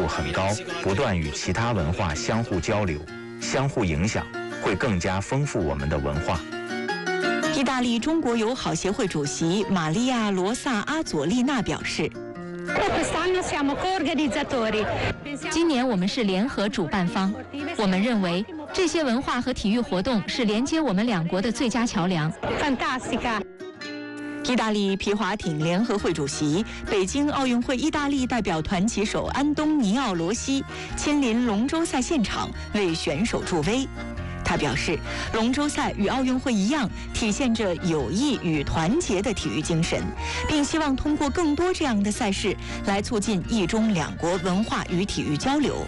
度很高，不断与其他文化相互交流、相互影响，会更加丰富我们的文化。 意大利中国友好协会主席玛利亚·罗萨·阿佐丽娜表示， 今年我们是联合主办方，我们认为这些文化和体育活动是连接我们两国的最佳桥梁。 意大利皮划艇联合会主席、北京奥运会意大利代表团旗手安东尼奥·罗西亲临龙舟赛现场为选手助威。他表示，龙舟赛与奥运会一样，体现着友谊与团结的体育精神，并希望通过更多这样的赛事来促进意中两国文化与体育交流。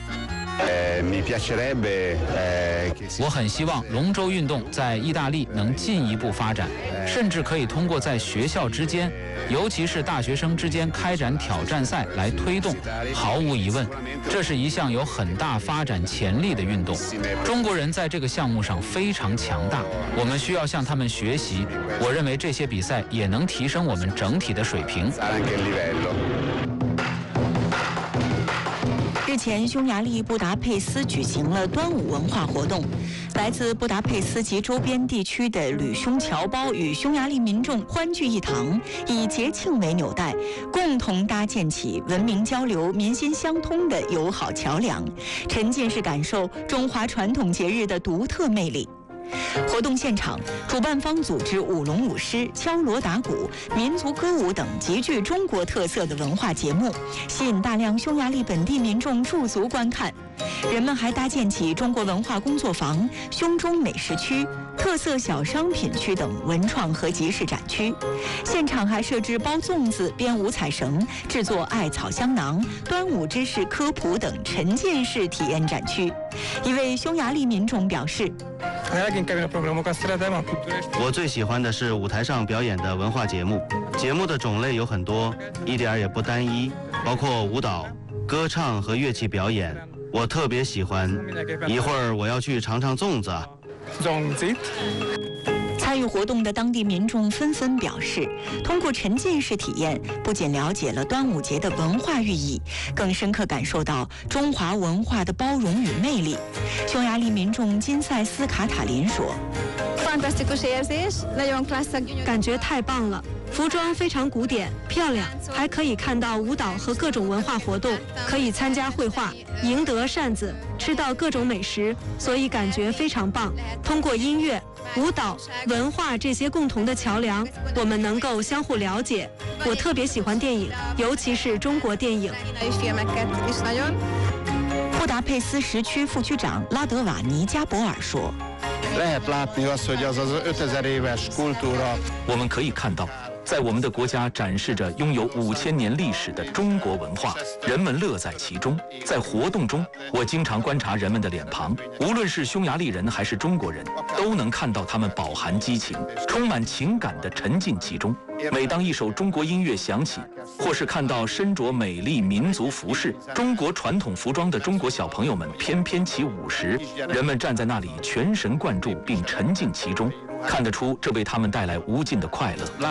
我很希望龙舟运动在意大利能进一步发展，甚至可以通过在学校之间，尤其是大学生之间开展挑战赛来推动。毫无疑问，这是一项有很大发展潜力的运动。中国人在这个项目上非常强大，我们需要向他们学习。我认为这些比赛也能提升我们整体的水平。 日前，匈牙利布达佩斯举行了端午文化活动。来自布达佩斯及周边地区的吕匈侨胞与匈牙利民众欢聚一堂，以节庆为纽带，共同搭建起文明交流、民心相通的友好桥梁，沉浸式感受中华传统节日的独特魅力。活动现场，主办方组织舞龙舞狮、敲锣打鼓、民族歌舞等极具中国特色的文化节目，吸引大量匈牙利本地民众驻足观看。人们还搭建起中国文化工作坊、匈中美食区、特色小商品区等文创和集市展区。现场还设置包粽子、编五彩绳、制作艾草香囊、端午知识科普等沉浸式体验展区。一位匈牙利民众表示， 我最喜欢的是舞台上表演的文化节目，节目的种类有很多，一点也不单一，包括舞蹈、歌唱和乐器表演，我特别喜欢。一会儿我要去尝尝粽子。 参与活动的当地民众纷纷表示，通过沉浸式体验，不仅了解了端午节的文化寓意，更深刻感受到中华文化的包容与魅力。匈牙利民众金塞斯卡塔林说， 感觉太棒了，服装非常古典漂亮，还可以看到舞蹈和各种文化活动，可以参加绘画、赢得扇子，吃到各种美食，所以感觉非常棒。通过音乐、舞蹈、文化这些共同的桥梁，我们能够相互了解。我特别喜欢电影，尤其是中国电影。 布达佩斯时区副区长拉德瓦尼加博尔说， 我们可以看到，在我们的国家展示着拥有5000年历史的中国文化，人们乐在其中。在活动中，我经常观察人们的脸庞，无论是匈牙利人还是中国人，都能看到他们饱含激情、充满情感地沉浸其中。每当一首中国音乐响起，或是看到身着美丽民族服饰、中国传统服装的中国小朋友们翩翩起舞时，人们站在那里全神贯注并沉浸其中，看得出这为他们带来无尽的快乐。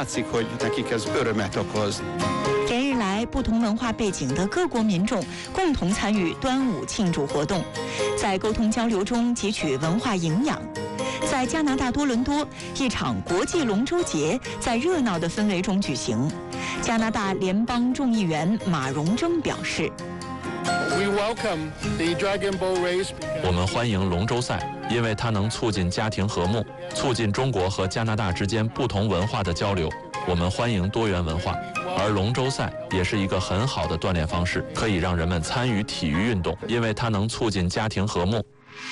连日来，不同文化背景的各国民众共同参与端午庆祝活动，在沟通交流中汲取文化营养。在加拿大多伦多，一场国际龙舟节在热闹的氛围中举行。加拿大联邦众议员马荣征表示， 我们欢迎龙舟赛，因为它能促进家庭和睦，促进中国和加拿大之间不同文化的交流。我们欢迎多元文化，而龙舟赛也是一个很好的锻炼方式，可以让人们参与体育运动，因为它能促进家庭和睦。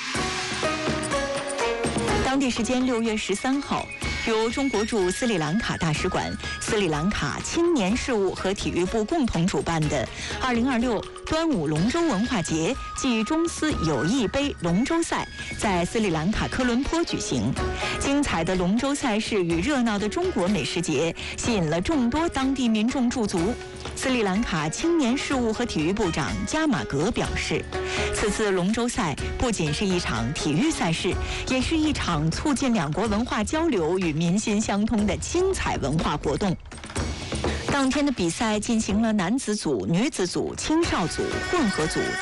当地时间6月13号，由中国驻斯里兰卡大使馆、斯里兰卡青年事务和体育部共同主办的2026端午龙舟文化节暨中斯友谊杯龙舟赛在斯里兰卡科伦坡举行。精彩的龙舟赛事与热闹的中国美食节吸引了众多当地民众驻足。斯里兰卡青年事务和体育部长加马格表示，此次龙舟赛不仅是一场体育赛事，也是一场促进两国文化交流与民心相通的精彩文化活动。当天的比赛进行了男子组、女子组、青少组、混合组、